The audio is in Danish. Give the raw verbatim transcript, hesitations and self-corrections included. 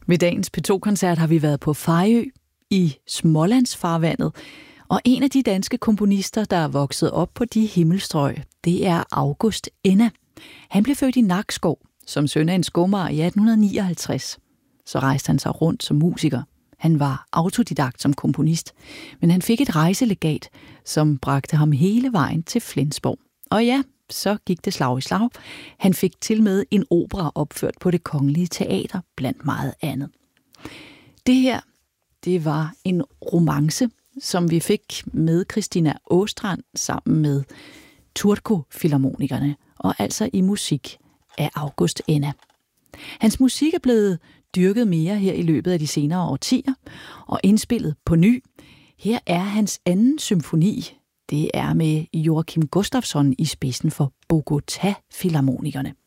Ved dagens P to-koncert har vi været på Fejø i Smålandsfarvandet, og en af de danske komponister, der er vokset op på de himmelstrøg, det er August Enna. Han blev født i Nakskov som søn af en skomar i atten nioghalvtreds. Så rejste han sig rundt som musiker. Han var autodidakt som komponist, men han fik et rejselegat, som bragte ham hele vejen til Flensborg. Og ja, så gik det slag i slag. Han fik til med en opera opført på Det Kongelige Teater, blandt meget andet. Det her, det var en romance, som vi fik med Christina Åstrand sammen med Turco-filharmonikerne, og altså i musik af August Enna. Hans musik er blevet dyrket mere her i løbet af de senere årtier, og indspillet på ny. Her er hans anden symfoni. Det er med Joachim Gustafsson i spidsen for Bogotá-filharmonikerne.